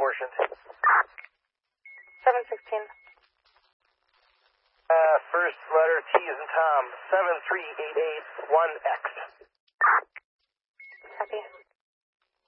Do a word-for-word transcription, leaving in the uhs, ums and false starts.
proportioned. seven sixteen. Uh, first letter T is in Tom. seven three eight eight one X.